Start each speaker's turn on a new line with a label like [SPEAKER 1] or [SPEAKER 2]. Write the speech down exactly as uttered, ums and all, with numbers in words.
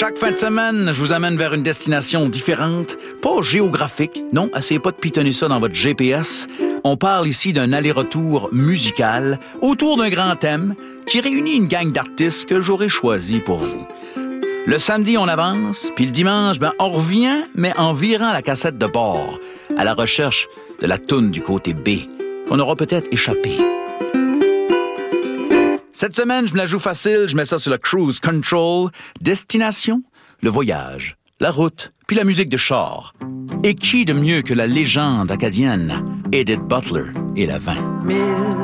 [SPEAKER 1] Chaque fin de semaine, je vous amène vers une destination différente, pas géographique, non, essayez pas de pitonner ça dans votre G P S. On parle ici d'un aller-retour musical autour d'un grand thème qui réunit une gang d'artistes que j'aurais choisi pour vous. Le samedi, on avance, puis le dimanche, ben, on revient, mais en virant la cassette de bord, à la recherche de la toune du côté B, qu'on aura peut-être échappé. Cette semaine, je me la joue facile, je mets ça sur le cruise control. Destination, le voyage, la route, puis la musique de char. Et qui de mieux que la légende acadienne, Edith Butler et la vin?